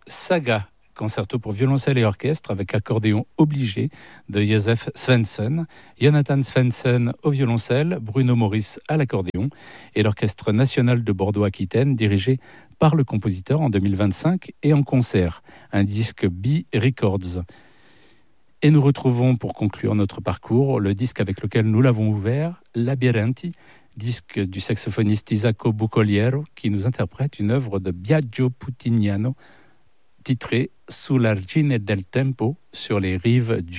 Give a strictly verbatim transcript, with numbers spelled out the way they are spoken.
Saga, concerto pour violoncelle et orchestre avec accordéon obligé de Josef Svensson, Jonathan Svensson au violoncelle, Bruno Maurice à l'accordéon et l'Orchestre national de Bordeaux-Aquitaine dirigé par le compositeur en deux mille vingt-cinq et en concert, un disque B Records. Et nous retrouvons pour conclure notre parcours le disque avec lequel nous l'avons ouvert, Labirinti, disque du saxophoniste Isacco Bucoliero qui nous interprète une œuvre de Biagio Puttiniano titrée Sull'argine del tempo, sur les rives du